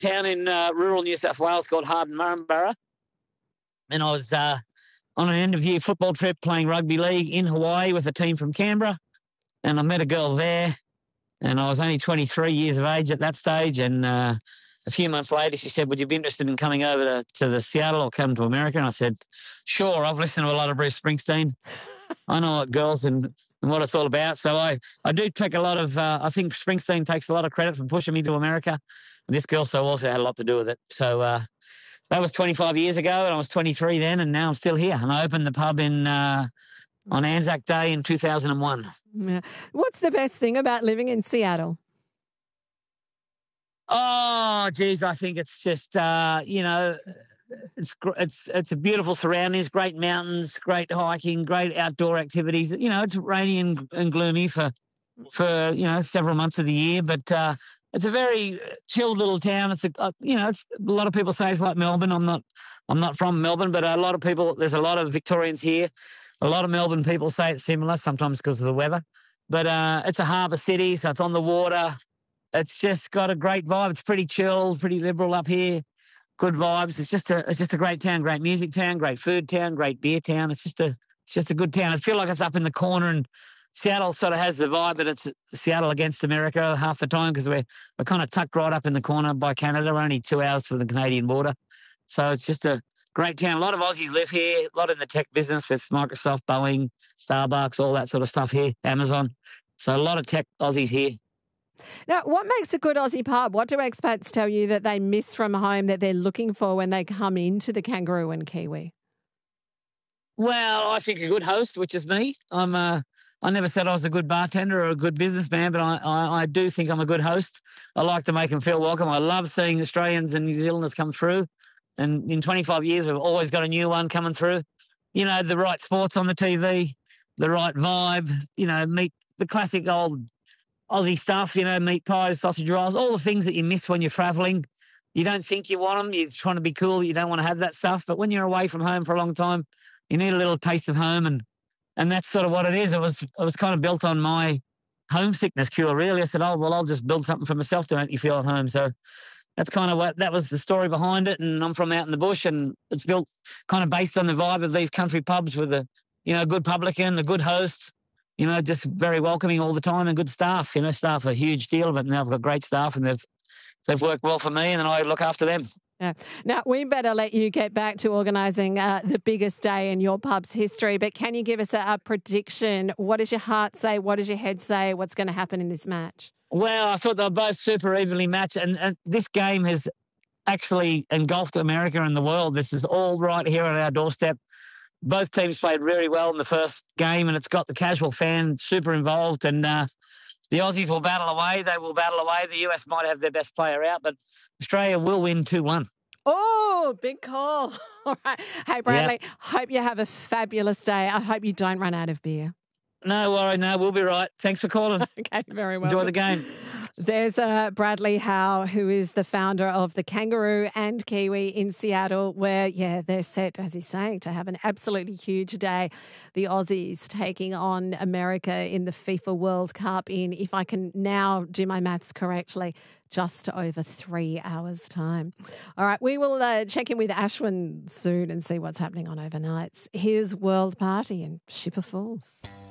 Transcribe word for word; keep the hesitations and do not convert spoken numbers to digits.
town in uh, rural New South Wales called Harden Murrumburra. And I was uh, on an end-of-year football trip playing rugby league in Hawaii with a team from Canberra. And I met a girl there. And I was only twenty-three years of age at that stage. And uh, a few months later, she said, would you be interested in coming over to, to the Seattle or come to America? And I said, sure. I've listened to a lot of Bruce Springsteen. I know what girls and, and what it's all about. So I, I do take a lot of, uh, I think Springsteen takes a lot of credit for pushing me to America. And this girl so also had a lot to do with it. So uh, that was twenty-five years ago, and I was twenty-three then, and now I'm still here. And I opened the pub in uh, on Anzac Day in two thousand one. Yeah. What's the best thing about living in Seattle? Oh, geez, I think it's just, uh, you know, it's it's it's a beautiful surroundings, great mountains, great hiking, great outdoor activities. You know, it's rainy and, and gloomy for, for, you know, several months of the year, but uh, it's a very chilled little town. It's a, uh, you know, it's a lot of people say it's like Melbourne. I'm not, I'm not from Melbourne, but a lot of people, there's a lot of Victorians here. A lot of Melbourne people say it's similar, sometimes because of the weather. But uh, it's a harbour city, so it's on the water. It's just got a great vibe. It's pretty chill, pretty liberal up here. Good vibes. It's just a, it's just a great town, great music town, great food town, great beer town. It's just a, it's just a good town. I feel like it's up in the corner, and Seattle sort of has the vibe, but it's Seattle against America half the time because we're we're kind of tucked right up in the corner by Canada. We're only two hours from the Canadian border, so it's just a great town. A lot of Aussies live here. A lot in the tech business with Microsoft, Boeing, Starbucks, all that sort of stuff here. Amazon. So a lot of tech Aussies here. Now, what makes a good Aussie pub? What do expats tell you that they miss from home that they're looking for when they come into the Kangaroo and Kiwi? Well, I think a good host, which is me. I'm uh, I never said I was a good bartender or a good businessman, but I, I, I do think I'm a good host. I like to make them feel welcome. I love seeing Australians and New Zealanders come through. And in twenty-five years, we've always got a new one coming through. You know, the right sports on the T V, the right vibe, you know, meet the classic old Aussie stuff, you know, meat pies, sausage rolls, all the things that you miss when you're travelling. You don't think you want them. You're trying to be cool. You don't want to have that stuff. But when you're away from home for a long time, you need a little taste of home. And and that's sort of what it is. It was, it was kind of built on my homesickness cure, really. I said, oh, well, I'll just build something for myself to make you feel at home. So that's kind of what, that was the story behind it. And I'm from out in the bush, and it's built kind of based on the vibe of these country pubs with a, you know, good publican, a good host, you know, just very welcoming all the time, and good staff. You know, staff are a huge deal, but now I've got great staff, and they've, they've worked well for me, and then I look after them. Yeah. Now, we better let you get back to organising uh, the biggest day in your pub's history, but can you give us a, a prediction? What does your heart say? What does your head say? What's going to happen in this match? Well, I thought they were both super evenly matched, and, and this game has actually engulfed America and the world. This is all right here on our doorstep. Both teams played very well in the first game, and it's got the casual fan super involved, and uh, the Aussies will battle away. They will battle away. The U S might have their best player out, but Australia will win two one. Oh, big call. All right. Hey, Bradley, yeah. Hope you have a fabulous day. I hope you don't run out of beer. No worry, no, we'll be right. Thanks for calling. Okay, very well. Enjoy the game. There's uh, Bradley Howe, who is the founder of the Kangaroo and Kiwi in Seattle, where, yeah, they're set, as he's saying, to have an absolutely huge day. The Aussies taking on America in the FIFA World Cup in, if I can now do my maths correctly, just over three hours' time. All right, we will uh, check in with Ashwin soon and see what's happening on overnights. Here's World Party and Ship of Fools.